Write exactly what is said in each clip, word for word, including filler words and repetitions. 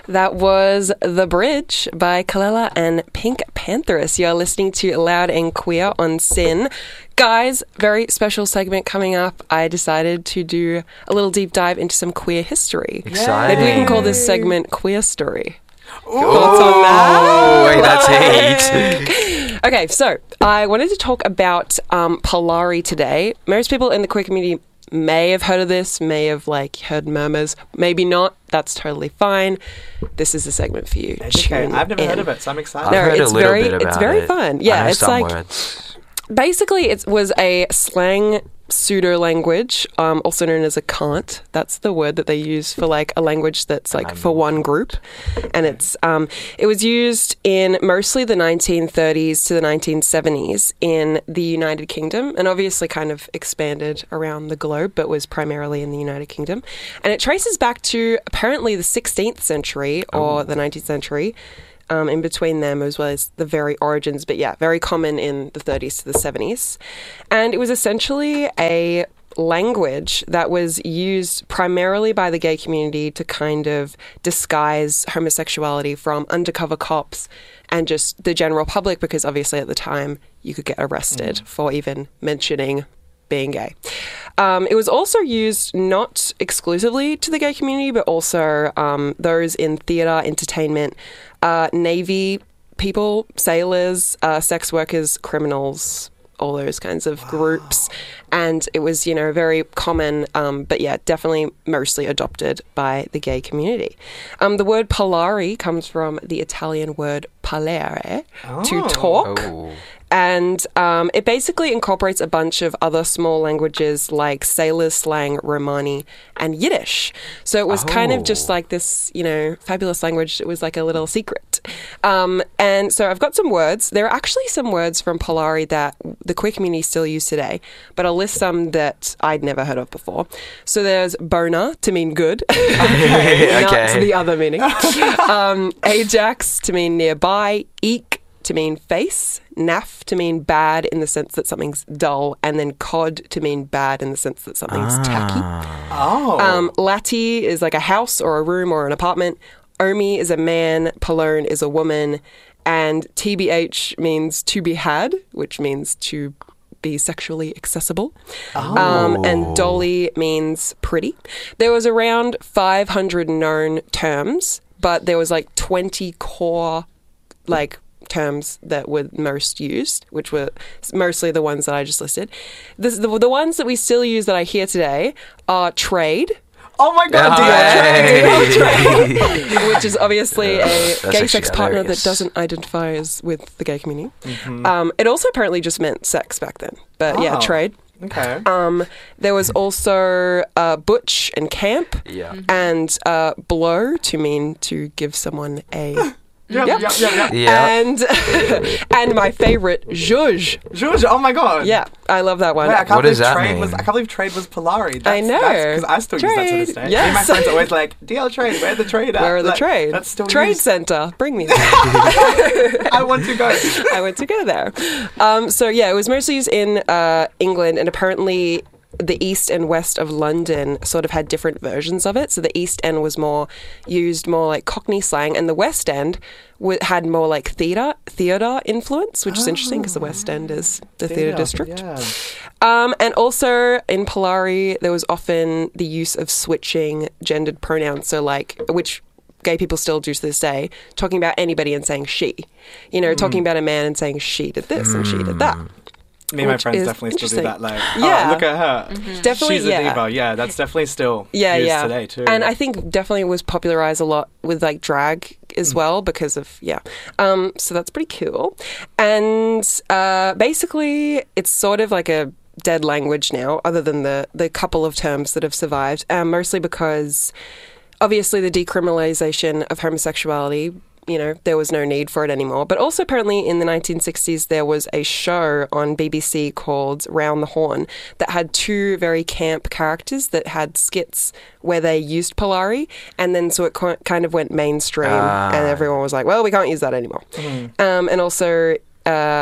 That was The Bridge by Kelela and Pink Pantheress. You're listening to Loud and Queer on SYN. Guys, very special segment coming up. I decided to do a little deep dive into some queer history. Exciting. Maybe we can call this segment Queer Story. Ooh, Thoughts on that? Wait, that's heat. Okay, so I wanted to talk about um, Polari today. Most people in the queer community may have heard of this, may have like heard murmurs, maybe not. That's totally fine. This is a segment for you. Okay, I've never in. heard of it, so I'm excited. I've No, heard it's a little very, bit about it's very it. fun. Yeah, I know it's some like words. basically it was a slang pseudo language, um, also known as a cant. That's the word that they use for like a language that's like for one group, and it's um, it was used in mostly the nineteen thirties to the nineteen seventies in the United Kingdom, and obviously kind of expanded around the globe, but was primarily in the United Kingdom. And it traces back to apparently the sixteenth century or oh. the nineteenth century. Um, in between them as well as the very origins, but yeah, very common in the thirties to the seventies. And it was essentially a language that was used primarily by the gay community to kind of disguise homosexuality from undercover cops and just the general public, because obviously at the time you could get arrested mm. for even mentioning being gay. Um, it was also used not exclusively to the gay community, but also um, those in theatre, entertainment, uh, Navy people, sailors, uh, sex workers, criminals, all those kinds of wow. groups. And it was, you know, very common, um, but yeah, definitely mostly adopted by the gay community. Um, the word Polari comes from the Italian word parlare, oh. to talk. Oh. And um, it basically incorporates a bunch of other small languages like sailors slang, Romani, and Yiddish. So it was oh. kind of just like this, you know, fabulous language. It was like a little secret. Um, and so I've got some words. There are actually some words from Polari that the queer community still use today, but I'll list some that I'd never heard of before. So there's bona to mean good. Okay. Not okay. the other meaning. um, Ajax to mean nearby. Eek to mean face, naff to mean bad in the sense that something's dull, and then cod to mean bad in the sense that something's ah. tacky. Oh. Um, Lati is like a house or a room or an apartment. Omi is a man. Palone is a woman. And T B H means to be had, which means to be sexually accessible. Oh. Um, and Dolly means pretty. There was around five hundred known terms, but there was like twenty core like terms that were most used, which were mostly the ones that I just listed. This, the, the ones that we still use that I hear today are trade. Oh my god, oh, D L trade! Which is obviously uh, a gay sex partner hilarious. that doesn't identify as with the gay community. Mm-hmm. Um, it also apparently just meant sex back then. But oh. yeah, trade. Okay. Um, there was also uh, butch and camp, yeah. mm-hmm. and uh, blow to mean to give someone a... Yeah, yep. yeah, yeah, yeah. yeah. And and my favorite, zhuzh. Zhuzh, oh my god. Yeah, I love that one. Wait, I can't what believe does that trade mean? Was, I can't believe trade was Polari. That's, I know. Because I still trade. use that to this day. Yes. Me and my friends are always like, D L trade, where's the trade at? Where are the like, trade? That's still Trade used. Centre, bring me there. I want to go. I went to go there. Um, so yeah, it was mostly used in uh, England, and apparently the east and west of London sort of had different versions of it. So the east end was more used more like Cockney slang, and the west end w- had more like theatre theatre influence, which is oh. interesting because the west end is the theatre, theatre district. Yeah. Um, and also in Polari, there was often the use of switching gendered pronouns. So like, which gay people still do to this day, talking about anybody and saying she. You know, mm. talking about a man and saying she did this mm. and she did that. Me and my friends definitely still do that. Like, yeah. oh, look at her. Mm-hmm. Definitely, she's a yeah. diva. Yeah, that's definitely still yeah, used yeah. today too. And I think definitely was popularized a lot with like drag as mm. well because of, yeah. Um, so that's pretty cool. And uh, basically it's sort of like a dead language now, other than the, the couple of terms that have survived, um, mostly because obviously the decriminalization of homosexuality, you know, there was no need for it anymore. But also apparently in the nineteen sixties, there was a show on B B C called Round the Horn that had two very camp characters that had skits where they used Polari. And then so it co- kind of went mainstream ah. and everyone was like, well, we can't use that anymore. Mm. Um, and also... Uh,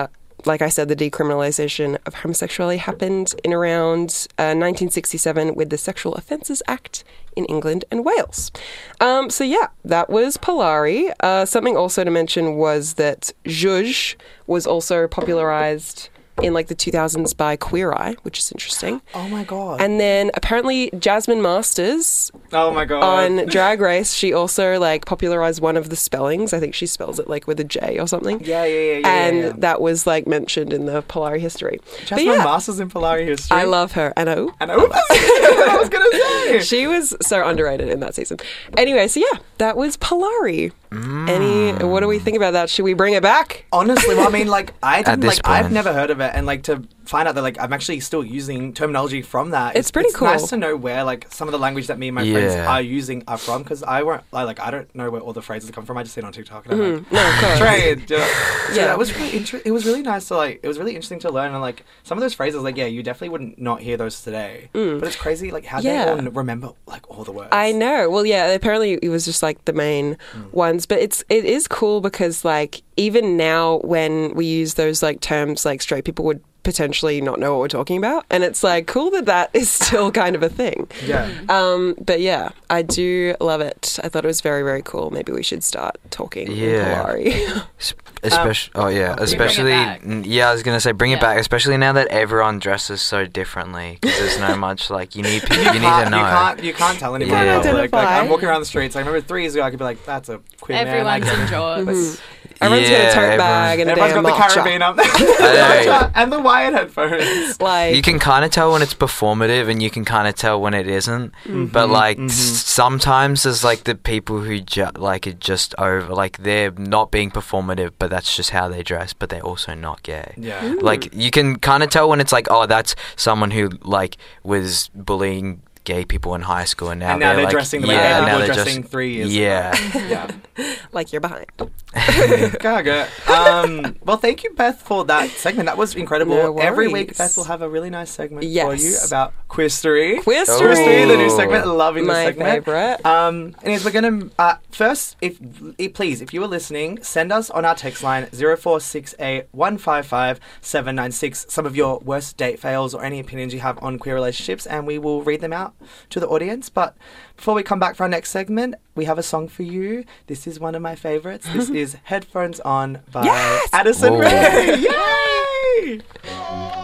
like I said, the decriminalisation of homosexuality happened in around uh, nineteen sixty-seven with the Sexual Offences Act in England and Wales. Um, so yeah, that was Polari. Uh, something also to mention was that zhuzh was also popularised in like the two thousands by Queer Eye, which is interesting. Oh my god. And then apparently Jasmine Masters oh my god. on Drag Race, she also like popularized one of the spellings. I think she spells it like with a J or something. Yeah, yeah, yeah, yeah. And yeah, yeah. that was like mentioned in the Polari history. Jasmine yeah, Masters in Polari history. I love her. And oh, And oh, that's what I was gonna say. she was so underrated in that season. Anyway, so yeah, that was Polari. Mm. Any, what do we think about that? Should we bring it back? Honestly, well, I mean, like, I didn't, this like, I've point. never heard of it, and, like, to find out that, like, I'm actually still using terminology from that. It's pretty it's cool. nice to know where, like, some of the language that me and my Yeah. friends are using are from, because I weren't, I, like, I don't know where all the phrases come from. I just see it on TikTok, and I'm like, No, of course. trade. You know? So Yeah. that was really inter- it was really nice to, like, it was really interesting to learn, and, like, some of those phrases, like, yeah, you definitely wouldn't not hear those today. But it's crazy, like, how Yeah. they all n- remember, like, all the words. I know. Well, yeah, apparently it was just like the main Mm. ones, but it's it is cool because like even now when we use those like terms, like straight people would potentially not know what we're talking about, and it's like cool that that is still kind of a thing. Yeah. Um, but yeah, I do love it. I thought it was very very cool. Maybe we should start talking in Yeah. Polari. Especially, oh yeah, especially, back. n- yeah, I was gonna say bring Yeah. it back, especially now that everyone dresses so differently. Because there's no much like you need, pe- you, You need can't, to know. You can't, you can't tell anyone Yeah. in public. Like, Identify. I'm walking around the streets. I remember three years ago, I could be like, "That's a queer Everyone's man." in jorts. Everyone's Yeah, got a tote everyone- bag and a Everyone's damn got the matcha. Caribbean up there. I know. and the wired headphones. Like You can kind of tell when it's performative, and you can kind of tell when it isn't. But like s- sometimes there's like the people who ju- like are just over, like they're not being performative, but that's just how they dress. But they're also not gay. Yeah. Like you can kind of tell when it's like, oh, that's someone who like was bullying gay people in high school, and now, And now they're like, dressing the way yeah, gay now people were they're dressing just- three years Yeah. ago. Yeah. like you're behind. Gaga. Um, well, thank you, Beth, for that segment. That was incredible. No Every worries. week, Beth will have a really nice segment for Yes. you about Quistery. Quistery. Quistery, the new segment. Loving the My segment. favourite. Um, anyways, we're gonna uh, first, if, if please, if you are listening, send us on our text line zero four six eight one five five seven nine six some of your worst date fails or any opinions you have on queer relationships, and we will read them out to the audience. But before we come back for our next segment, we have a song for you. This is one of my favorites. This is "Headphones On" by Yes! Addison Whoa. Rae. Yay!